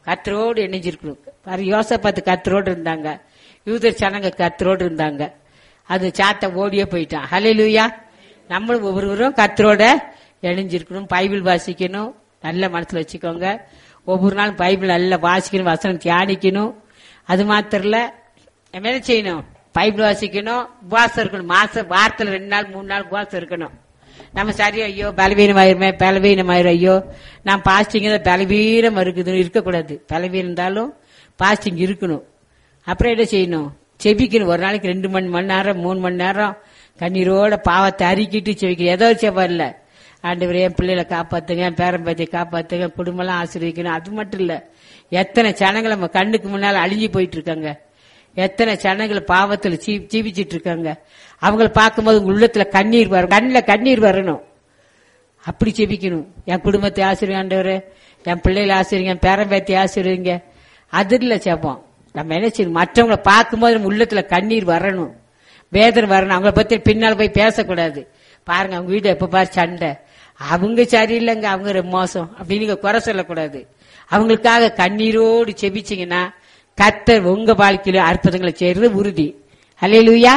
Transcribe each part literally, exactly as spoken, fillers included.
கத்தரோடு இணைஞ்சிருக்கணும். பாரு, யோசபாத்து கத்தரோடு இருந்தாங்க, யூதர் சனங்க கத்தரோடு இருந்தாங்க. அது சாத்த ஓடியே போயிட்டான். ஹல்லேலூயா. நம்மளும் ஒவ்வொருவரும் கத்தரோட இணைஞ்சிருக்கணும். பைபிள் வாசிக்கணும், நல்ல மனசுல வச்சுக்கோங்க. ஒவ்வொரு நாளும் பைபிள் நல்லா வாசிக்கணும், வசனம் தியானிக்கணும். அது மாத்திரம் இல்ல, என்ன செய்யணும்? பைபிள் வாசிக்கணும், உபவாசம் இருக்கணும். மாசம் வாரத்துல ரெண்டு நாள் மூணு நாள் உபவாசம் இருக்கணும். நம்ம சரி ஐயோ பலவீனமாயிருமே, பலவீனமாயிரும், ஐயோ நான் பாஸ்டிங் பலவீனம் இருக்குது இருக்கக்கூடாது. பலவீனம் இருந்தாலும் பாஸ்டிங் இருக்கணும். அப்புறம் என்ன செய்யணும்? செபிக்கணும். ஒரு நாளைக்கு ரெண்டு மணி மணி நேரம் மூணு மணி நேரம் கண்ணீரோட பாவத்தை அறிக்கிட்டு செபிக்கணும். ஏதோ செவ்வா இல்ல, ஆண்டவரே என் பிள்ளைகளை காப்பாத்துங்க, என் பேரம்பத்தியை காப்பாத்துங்க, குடும்பம் ஆசீர்வதிக்கணும். அது மட்டும் இல்ல, எத்தனை ஜனங்கள் நம்ம கண்ணுக்கு முன்னால அழிஞ்சு போயிட்டு இருக்காங்க, எத்தனை ஜனங்கள் பாவத்துல ஜீவிச்சிட்டு இருக்காங்க. அவங்களை பார்க்கும்போது உள்ளத்துல கண்ணீர் வரும், கண்ணில் கண்ணீர் வரணும். அப்படி செபிக்கணும். என் குடும்பத்தை ஆசீர்வாண்டவரு, என் பிள்ளைகளை ஆசீர்வீங்க, என் பேரம்பேத்தி ஆசீர்வீங்க. அது இல்ல செப்போம். நம்ம என்ன செய்யணும்? மற்றவங்களை பார்க்கும்போது நம்ம உள்ளத்துல கண்ணீர் வரணும், வேதனை வரணும். அவங்கள பத்தி பின்னால் போய் பேசக்கூடாது. பாருங்க அவங்க வீடு எப்ப பாரு சண்டை, அவங்க சரியில்லைங்க, அவங்க ரொம்ப மோசம் அப்படின்னு நீங்க குறை சொல்லக்கூடாது. அவங்களுக்காக கண்ணீரோடு செபிச்சீங்கன்னா கர்த்தர் உங்க வாழ்க்கையில அற்புதங்களை செய்யறது உறுதி. ஹல்லேலூயா.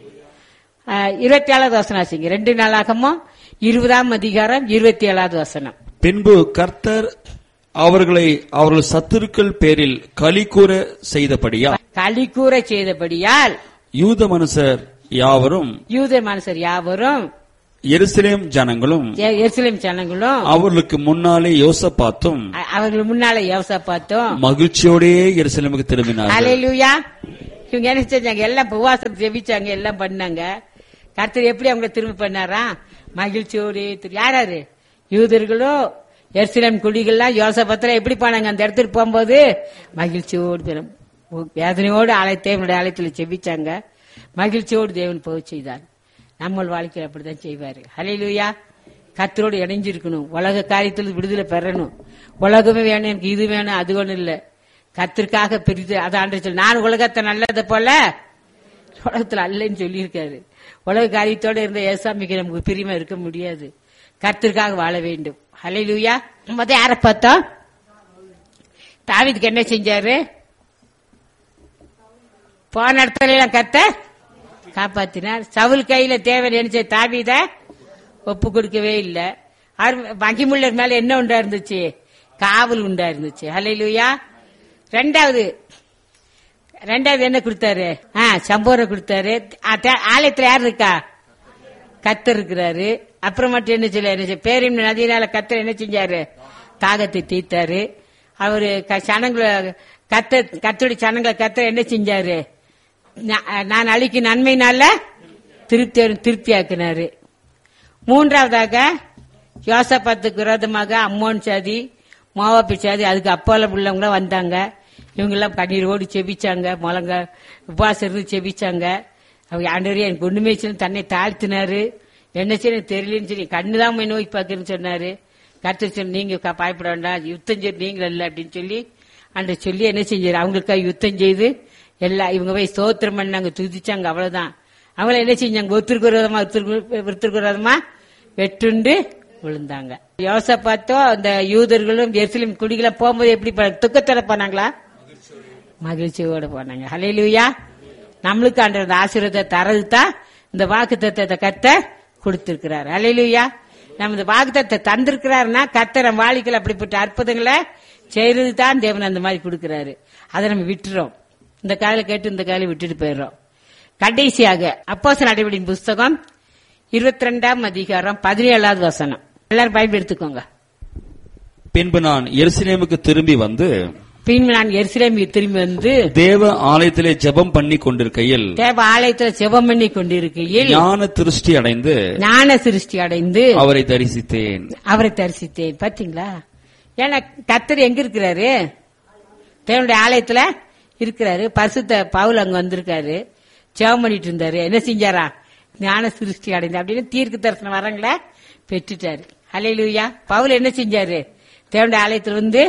இருபத்தி ஏழாவது வசனம் ஆச்சுங்க. ரெண்டு நாளாகமோ இருபதாம் அதிகாரம் இருபத்தி ஏழாவது வசனம். பின்பு கர்த்தர் அவர்களை அவர்கள் சத்துருக்கள் பேரில் களிக்கூற செய்தபடியால் களிக்கூற செய்தபடியால் யூத மனுஷர் யாவரும் யூத மனுஷர் யாவரும் எருசலேம் ஜனங்களும் எருசலேம் ஜனங்களும் அவர்களுக்கு முன்னாலே யோசபாத்தும் அவர்களுக்கு முன்னாலே யோசபாத்தும் மகிழ்ச்சியோடே எருசலேமுக்கு திரும்பினார்கள். ஹல்லேலூயா. இவங்க என்ன செஞ்சாங்க? எல்லாம் உபவாசம் ஜெபிச்சாங்க, எல்லாம் பண்ணாங்க. கர்த்தர் எப்படி அவங்களை திரும்ப பண்ணாரா? மகிழ்ச்சியோடே. யாராரு? யூதர்களோ எருசலேம் குடிகள்லாம் யோசபாத்துல எப்படி பண்ணாங்க? அந்த இடத்துக்கு போகும்போது மகிழ்ச்சியோடு வேதனையோடு ஆலயத்தை தேவனுடைய ஆலயத்தில் செபிச்சாங்க. மகிழ்ச்சியோடு தேவன் போக செய்தார். நம்ம வாழ்க்கையில் அப்படிதான் செய்வாரு. ஹல்லேலூயா. கர்த்தரோடு இணைஞ்சிருக்கணும். உலக காரியத்தில் விடுதலை பெறணும். உலகமே வேணும், எனக்கு இது வேணும் அது ஒண்ணு இல்ல. கர்த்தருக்காக பிரித்து அதை ஆண்டு சொல்லி, நான் உலகத்தை நல்லதை போல உலகத்துல அல்லன்னு சொல்லி இருக்காரு. உலக காரியத்தோட இருந்த ஏசாமிக்கு நமக்கு பிரியமா இருக்க முடியாது. கர்த்தருக்காக வாழ வேண்டும். ஹல்லேலூயா. முத யார பார்த்தோம்? தாவீதுக்கு என்ன செஞ்சாரு? போன இடத்துல எல்லாம் கர்த்தர் காப்பாத்தினார். சவுல் கையில தேவன் என்ன தாவீத ஒப்பு கொடுக்கவே இல்லை. மகிமுள்ளர் மேல என்ன உண்டா இருந்துச்சு? காவல் உண்டா இருந்துச்சு. ஹல்லேலூயா. ரெண்டாவது ரெண்டாவது என்ன கொடுத்தாரு? சம்போரம் கொடுத்தாரு. ஆலயத்துல யார் இருக்கா? கர்த்தர் இருக்கிறாரு. அப்புறம் மட்டும் என்ன சொல்ல என்ன பேரின் நதியினால கர்த்தர் என்ன செஞ்சாரு? தாகத்தை தீர்த்தாரு. அவரு சனங்களை கர்த்தர் கர்த்தருடைய சனங்களை கர்த்தர் என்ன செஞ்சாரு? நான் அழிக்கு நன்மையினால திருப்தி திருப்தி ஆக்கினாரு. மூன்றாவதாக யோசபாத்துக்கு விரோதமாக அம்மோன் சாதி, மோவாபி சாதி, அதுக்கு அப்பால உள்ளவங்க வந்தாங்க. இவங்க எல்லாம் கண்ணீரோடு செபிச்சாங்க, முழங்க உபவாசம் இருந்து செபிச்சாங்க. அவங்க ஆண்டவரே எனக்கு ஒண்ணுமே தன்னை தாழ்த்தினாரு, என்ன செய்ய தெரியலன்னு சொல்லி கண்ணுதான் போய் நோய் பார்க்கறேன்னு சொன்னாரு. கர்த்தர் சொல்லி நீங்க பயப்பட வேண்டாம், யுத்தம் செய்து நீங்கள் இல்ல அப்படின்னு சொல்லி அன்று சொல்லி என்ன செஞ்சாரு? அவங்களுக்காக யுத்தம் செய்து எல்லாம் இவங்க போய் ஸ்தோத்திரம் பண்ணாங்க, துதிச்சாங்க. அவ்வளவுதான். அவங்கள என்ன செஞ்சாங்க? ஒருத்தருக்கு விரோதமா ஒருத்தருக்கு விரோதமா வெட்டுண்டு விழுந்தாங்க. யோசபாத்தோ அந்த யூதர்களும் எருசலேம் குடிகளை போகும்போது எப்படி துக்கத்தோட போனாங்களா? மகிழ்ச்சியோட போனாங்க. ஹல்லேலூயா. நம்மளுக்கு ஆண்டவர் ஆசீர்வாதத்தை தரதுதான் இந்த வாக்குத்தத்தத்தை கர்த்தர் கொடுத்திருக்கிறார். ஹல்லேலூயா. நம்ம இந்த வாக்குத்தத்தை தந்திருக்கிறாருன்னா கர்த்தர் நம்ம வாழ்க்கையில் அப்படிப்பட்ட அற்புதங்களை செய்யறது தான் தேவன் அந்த மாதிரி கொடுக்கிறாரு. அதை நம்ம விட்டுறோம். இந்த காலையில கேட்டு இந்த காலையில விட்டுட்டு போயிடுறோம். கடைசியாக அப்போஸ்தலர் நடவடிக்கையின் புஸ்தகம் இருபத்தி ரெண்டாம் அதிகாரம் பதினேழாவது வசனம். எல்லாரும் பைபிள் எடுத்துக்கோங்க. பின்பு நான் எருசலேமுக்கு திரும்பி வந்து பின்பு நான் எருசலேமுக்கு திரும்பி வந்து தேவ ஆலயத்திலே ஜெபம் பண்ணி கொண்டிருக்கையில் தேவ ஆலயத்தில் ஜெபம் பண்ணி கொண்டிருக்கையில் ஞான திருஷ்டி அடைந்து ஞான திருஷ்டி அடைந்து அவரை தரிசித்தேன் அவரை தரிசித்தேன். பாத்தீங்களா? ஏன்னா கர்த்தர் எங்க இருக்கிறாரு? தேவனுடைய ஆலயத்துல இருக்கிறாரு. பரிசுத்த பவுல் அங்க வந்திருக்காரு, ஜெபம் பண்ணிட்டு இருந்தாரு. என்ன செஞ்சாரா? ஞான சிருஷ்டி அடைந்து அப்படின்னு தீர்க்க தரிசனம் வரங்கள பெற்றுட்டாரு. ஹல்லேலூயா. பவுல் என்ன செஞ்சாரு? தேவனுடைய ஆலயத்துல வந்து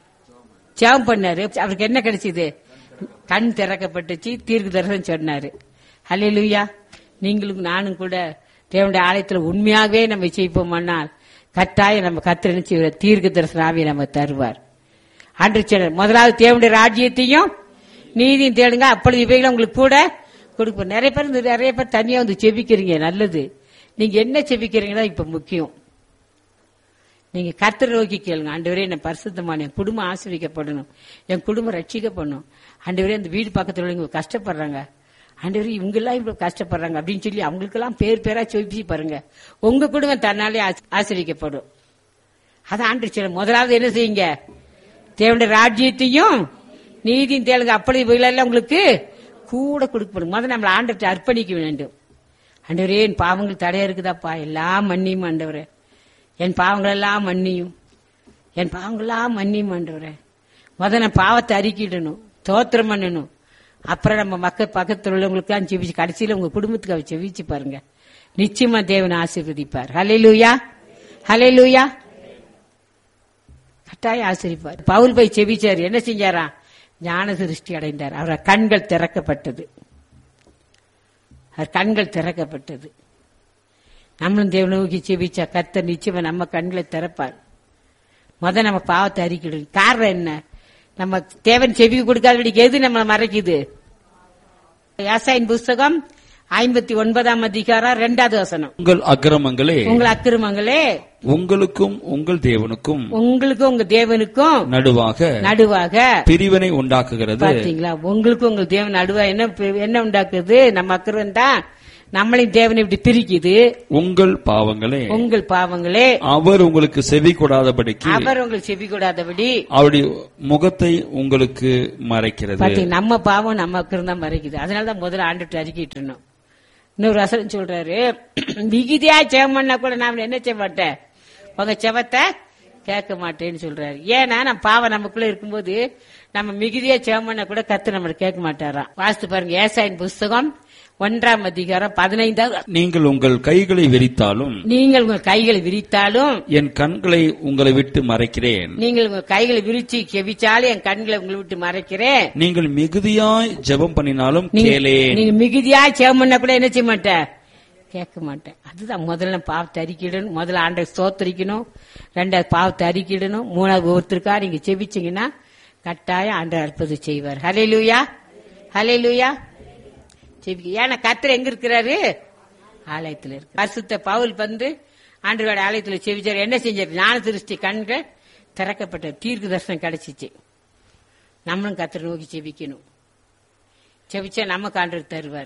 ஜெபம் பண்ணாரு. அவருக்கு என்ன கிடைச்சது? கண் திறக்கப்பட்டுச்சு, தீர்க்க தரிசனம் சொன்னாரு. ஹல்லேலூயா. நீங்களும் நானும் கூட தேவனுடைய ஆலயத்துல உண்மையாகவே நம்ம செய்வோமானால் கட்டாயம் நம்ம கர்த்தர் என்ன செய்வார்? தீர்க்க தரிசன ஆவியை நம்ம தருவார். ஆண்டவர் சொல்றார், முதலாவது தேவனுடைய ராஜ்யத்தையும் நீதியும் தேடுங்க, அப்பொழுது இவைகளை உங்களுக்கு கூட கொடுப்போம். நிறைய பேர் இந்த நிறைய பேர் தனியா வந்து செபிக்கிறீங்க, நல்லது. நீங்க என்ன செபிக்கிறீங்கன்னா இப்ப முக்கியம். நீங்க கர்த்தரை நோக்கி கேளுங்க. ஆண்டவரே, என் பரிசுத்தமான என் குடும்பம் ஆசீர்வதிக்கப்படணும், என் குடும்பம் ரட்சிக்கப்படணும். ஆண்டவரே, அந்த வீடு பக்கத்துல உள்ளவங்க கஷ்டப்படுறாங்க, ஆண்டவரே இவங்க எல்லாம் இவ்வளவு கஷ்டப்படுறாங்க அப்படின்னு சொல்லி அவங்களுக்கு எல்லாம் பேர் பேரா செபிச்சு பாருங்க. உங்க குடும்பம் தன்னாலே ஆசீர்வதிக்கப்படும். அதான் ஆண்டவர் சொல்ற, முதலாவது என்ன செய்யுங்க, தேவனுடைய ராஜ்யத்தையும் நீதியும் தேடுங்க, அப்படி இவைகளெல்லாம் உங்களுக்கு கூட கொடுக்கப்படும். முதல்ல நம்மளை ஆண்டவர்கிட்ட அர்ப்பணிக்க வேண்டும். ஆண்டவரே, என் பாவங்கள் தடையா இருக்குதாப்பா, எல்லாம் மன்னியும் ஆண்டவரே, என் பாவங்கள் எல்லாம் மன்னியும், என் பாவங்கள் எல்லாம் மன்னியும் ஆண்டவரே. முதல்ல பாவத்தை அறிக்கிடணும், தோத்திரம் பண்ணணும். அப்புறம் நம்ம மக்கள் பக்கத்தில் உள்ளவங்களுக்கு செவிச்சு கடைசியில உங்க குடும்பத்துக்கு அவர் செவிச்சு பாருங்க, நிச்சயமா தேவன் ஆசீர்வதிப்பார். ஹல்லேலூயா, ஹல்லேலூயா. கட்டாயம் ஆசீர்வதிப்பார். பவுல் போய் செவிச்சாரு, என்ன செஞ்சாரா, ஞான திருஷ்டி அடைந்தார். அவர கண்கள் திறக்கப்பட்டது, அவர் கண்கள் திறக்கப்பட்டது. நம்மளும் தேவனை நோக்கி செபிச்சா கர்த்தர் நிச்சயமா நம்ம கண்களை திறப்பார். முத நம்ம பாவத்தை அறிக்கிடும். காரணம் என்ன, நம்ம தேவன் செவி கொடுக்காதபடிக்கு எது நம்மளை மறைக்குது? யாசாயின் புஸ்தகம் ஐம்பத்தி ஒன்பதாம் அதிகாரம் இரண்டாவது வசனம். உங்கள் அக்கிரமங்களே உங்கள் அக்கிரமங்களே உங்களுக்கும் உங்கள் தேவனுக்கும் உங்களுக்கும் உங்க தேவனுக்கும் நடுவாக நடுவாக பிரிவினை உண்டாக்குகிறது. பாத்தீங்களா, உங்களுக்கும் உங்க தேவன் நடுவா என்ன என்ன உண்டாக்குது? நம்ம அக்கிரம் தான் நம்மளையும் தேவனை இப்படி பிரிக்குது. உங்கள் பாவங்களே உங்கள் பாவங்களே அவர் உங்களுக்கு செவி கொடாதபடிக்கு அவர் உங்களுக்கு செவி கொடாதபடி அவருடைய முகத்தை உங்களுக்கு மறைக்கிறது. பாத்தீங்க, நம்ம பாவம் நம்ம அக்கிரம் தான் மறைக்குது. அதனாலதான் முதல்ல ஆண்டுட்டு அறிக்கிட்டு இருந்தோம். இன்னொரு வசனம் சொல்றாரு, மிகுதியா செவம் பண்ணா கூட நான் என்ன செய்ய மாட்டேன், உங்க செவத்தை கேட்க மாட்டேன்னு சொல்றாரு. ஏன்னா நம்ம பாவம் நமக்குள்ள இருக்கும்போது நம்ம மிகுதியா செவம் பண்ணா கூட கர்த்தர் நம்மள கேட்க மாட்டாராம். வாசித்து பாருங்க, ஏசாயின் புஸ்தகம் ஒன்றாம் அதிகாரம் பதினைந்தாவது. நீங்கள் உங்கள் கைகளை விரித்தாலும் நீங்கள் உங்கள் கைகளை விரித்தாலும் என் கண்களை உங்களை விட்டு மறைக்கிறேன். நீங்கள் உங்கள் கைகளை விரிச்சு கெவிச்சாலும் என் கண்களை உங்களை விட்டு மறைக்கிறேன். நீங்கள் மிகுதியாய் ஜெபம் பண்ணினாலும் கேளேன். நீங்க மிகுதியாய் ஜெபம் பண்ணா கூட என்ன செய்ய மாட்டேன், கேட்க மாட்டேன். அதுதான் முதல்ல பாவத்தை அறிக்கிடணும், முதல்ல ஆண்டை ஸ்தோத்திரிக்கணும், ரெண்டாவது பாவத்தை அறிக்கிடணும், மூணாவது ஒருத்தருக்கா நீங்க செபிச்சீங்கன்னா கட்டாயம் ஆண்டவர் அற்புதம் செய்வார். ஹல்லேலூயா, ஹல்லேலூயா. ஏன்னா கர்த்தர் எங்க இருக்கிறாரு, ஆலயத்தில் இருக்கு. பரிசுத்த பவுல் வந்து ஆண்டவரோட ஆலயத்தில் செவிச்சார். என்ன செஞ்சார், ஞான திருஷ்டி கண்கள் திறக்கப்பட்ட தீர்க்க தரிசனம் கிடைச்சிச்சு. நம்மளும் கர்த்தரை நோக்கி செபிக்கணும். செபிச்சா நமக்கு ஆண்டவர் தருவார்.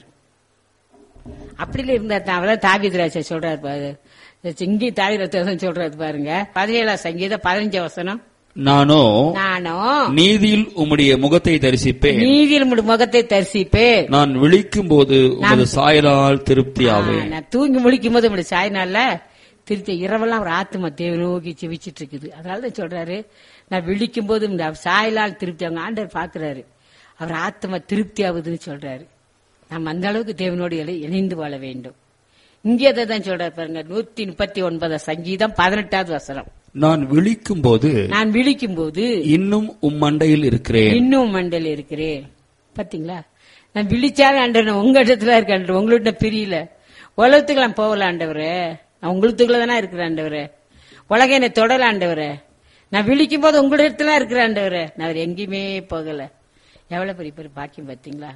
அப்படில இருந்தா தான் அவதான் தாவீதுராஜா சொல்றாரு பாரு, இங்கேயும் தாவீதுராஜா சொல்றாரு பாருங்க. பதினேழாம் சங்கீதம் பதினஞ்சாம் வசனம். நானோ நானோ நீதியில் உம்முடைய முகத்தை தரிசிப்பேன், நீதியில் உம்முடைய முகத்தை தரிசிப்பேன். நான் விழிக்கும் போது உமது சாயலால் திருப்தியாவேன். நான் தூங்கி முழிக்கும் போது உங்களுடைய சாயனால திருப்தி. இரவெல்லாம் ஒரு ஆத்மா தேவ நோக்கி செவிச்சிட்டு இருக்குது. அதனாலதான் சொல்றாரு, நான் விழிக்கும் போது இந்த சாயலால் திருப்தி. அவங்க ஆண்டவர் பாக்குறாரு, அவர் ஆத்மா திருப்தி ஆகுதுன்னு சொல்றாரு. நம்ம அந்த அளவுக்கு தேவனோடு இணைந்து வாழ வேண்டும். இங்கே தான் சொல்றாரு பாருங்க, நூத்தி முப்பத்தி ஒன்பது சங்கீதம் பதினெட்டாவது வசனம். நான் விழிக்கும் போது நான் விழிக்கும் போது இன்னும் உம் மண்டையில் இருக்கிறேன், இன்னும் மண்டையில் இருக்கிறேன். பாத்தீங்களா, நான் விழிச்சாலும் ஆண்டவர் உங்க இடத்துல இருக்க, உங்கள்ட்ட பிரியல. உலகத்துக்கு நான் போகல ஆண்டவரே, நான் உங்களுக்குள்ள தானே இருக்கிறேன் ஆண்டவரே. உலக என்னை தொடல ஆண்டவரே. நான் விழிக்கும் போது உங்க இடத்துல இருக்கிற ஆண்டவரே, நான் எங்கேயுமே போகல. எவ்வளவு பெரிய பெரிய பாக்கியம் பாத்தீங்களா.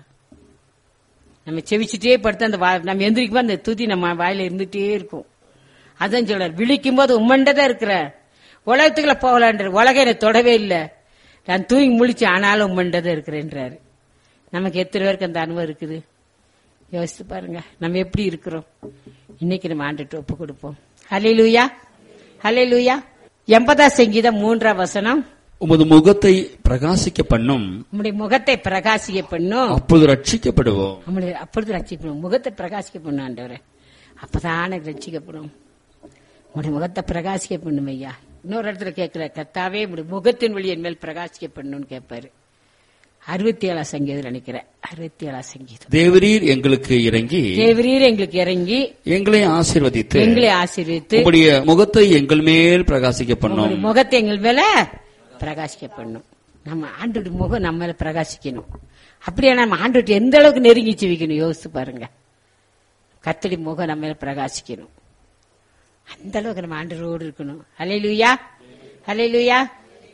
நம்ம செவிச்சுட்டே படுத்து அந்த நம்ம எந்திரிக்கும் போது அந்த துதி நம்ம வாயில இருந்துட்டே இருக்கும். அதான் சொல்றாரு, விழிக்கும் போது உம்மண்டதான் இருக்கிற, உலகத்துக்குள்ள போகலான்ற. உலக என்னை தொடவே இல்லை, நான் தூங்கி முழிச்சு ஆனாலும் உம்மண்டதான் இருக்கிறேன்றாரு. நமக்கு எத்தனை பேருக்கு அந்த அனுபவம் இருக்குது யோசித்து பாருங்க. நம்ம எப்படி இருக்கிறோம் இன்னைக்கு, நம்ம ஆண்டுட்டு ஒப்பு கொடுப்போம். ஹல்லேலூயா, ஹல்லேலூயா. எண்பதாம் சங்கீதம் மூன்றாம் வசனம். உமது முகத்தை பிரகாசிக்க பண்ணும், நம்முடைய முகத்தை பிரகாசிக்க பண்ணும், அப்பொழுது ரட்சிக்கப்படுவோம். நம்முடைய அப்பொழுது ரட்சிக்கணும். முகத்தை பிரகாசிக்க பண்ணும் ஆண்டவரே, அப்பதானே ரட்சிக்கப்படும். உங்களுடைய முகத்தை பிரகாசிக்க பண்ணும் ஐயா. இன்னொரு இடத்துல கேட்கல, கர்த்தாவே உங்களுடைய முகத்தின் வழி என் மேல் பிரகாசிக்க பண்ணுன்னு கேட்பாரு. அறுபத்தி ஏழாம் சங்கீதம் நினைக்கிறேன், அறுபத்தி ஏழாம் சங்கீதம். தேவரீர் எங்களுக்கு இறங்கி தேவரீர் எங்களுக்கு இறங்கி எங்களை ஆசீர்வதித்து எங்களை ஆசீர்வதித்து உம்முடைய முகத்தை எங்கள் மேல் பிரகாசிக்க பண்ணும். முகத்தை எங்கள் மேல பிரகாசிக்க பண்ணும். நம்ம ஆண்டோட முகம் நம்ம மேல பிரகாசிக்கணும். அப்படியே நம்ம ஆண்டோட எந்த அளவுக்கு நெருங்கி செவிக்கணும் யோசித்து பாருங்க. கர்த்தருடைய முகம் நம்ம மேல பிரகாசிக்கணும். அந்த அளவுக்கு நம்ம ஆண்டவரோடு இருக்கணும். ஹல்லேலூயா, ஹல்லேலூயா.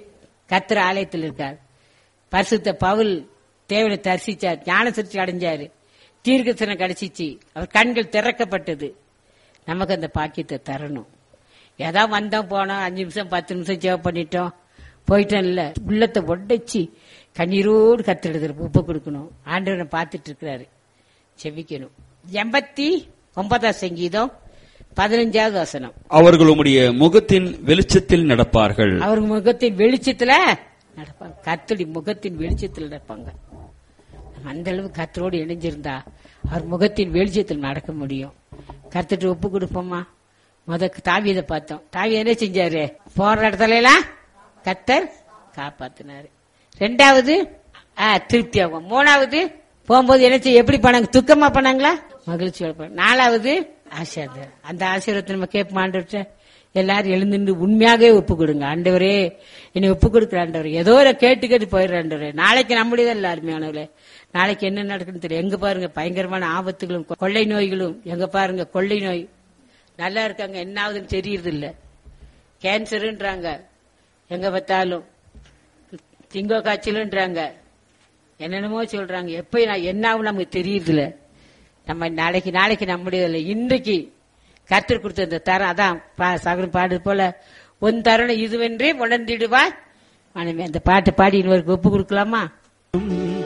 கர்த்தர் ஆலயத்தில் இருக்கார். பரிசுத்த பவுல் தேவனை தரிசிச்சார், ஞான சிருஷ்டி அடைஞ்சாரு, தீர்க்கதரிசனம் கிடைச்சிச்சு, அவர் கண்கள் திறக்கப்பட்டது. நமக்கு அந்த பாக்கியத்தை தரணும். ஏதாவது வந்தோம் போனோம், அஞ்சு நிமிஷம் பத்து நிமிஷம் சேவ் பண்ணிட்டோம் போயிட்டோம் இல்ல, உள்ளத்தை ஒடைச்சி கண்ணீரோடு கத்தெடுத்து உப்பு கொடுக்கணும். ஆண்டவரை பார்த்துட்டு இருக்கிறாரு, செவிக்கணும். எண்பத்தி ஒன்பதாம் சங்கீதம் பதினஞ்சாவது வசனம். அவர்கள் உம்முடைய முகத்தின் வெளிச்சத்தில் நடப்பார்கள். அவர் முகத்தின் வெளிச்சத்துல நடப்பாங்க. கர்த்தருடைய முகத்தின் வெளிச்சத்தில் நடப்பாங்க. அந்த அளவு கர்த்தரோடு இணைஞ்சிருந்தா அவர் முகத்தின் வெளிச்சத்தில் நடக்க முடியும். கர்த்தர் ஒப்பு கொடுப்போமா? முத தாவீதை பார்த்தோம். தாவீது என்ன செஞ்சாரு? போற இடத்துல எல்லாம் கர்த்தர் காப்பாத்தினாரு. ரெண்டாவது திருப்தி ஆகும். மூணாவது போகும்போது என்ன செய்ய, எப்படி பண்ணாங்க? துக்கமா பண்ணாங்களா? மகிழ்ச்சியோட பண்ணாங்க. நாலாவது ஆசீர்வாதம். அந்த ஆசீர்வாதத்தை நம்ம கேட்போம். ஆண்டவர்கிட்ட எல்லாரும் எழுந்து உண்மையாகவே ஒப்பு கொடுங்க. ஆண்டவரே என்னை ஒப்பு கொடுக்குற ஆண்டவரே, ஏதோ கேட்டு கேட்டு போயிடுற ஆண்டவரே. நாளைக்கு நம்முடையதான் இல்ல அருமையானவர்களே, நாளைக்கு என்ன நடக்குன்னு தெரியும். எங்க பாருங்க பயங்கரமான ஆபத்துகளும் கொள்ளை நோய்களும், எங்க பாருங்க கொள்ளை நோய். நல்லா இருக்காங்க, என்ன ஆகுதுன்னு தெரியறது இல்ல. கேன்சருன்றாங்க, எங்க பார்த்தாலும் திங்கோ காய்ச்சலுன்றாங்க, என்னென்னமோ சொல்றாங்க. எப்ப என்ன ஆகும் நமக்கு தெரியறது இல்ல. நம்ம நாளைக்கு நாளைக்கு நம்முடைய இன்றைக்கு கர்த்தர் கொடுத்த இந்த தரம், அதான் சகலம் பாடு போல உன் தருணம் இதுவென்றே உணர்ந்திடுவாய் மனைவி. அந்த பாட்டு பாடி இன்னொரு ஒப்பு கொடுக்கலாமா?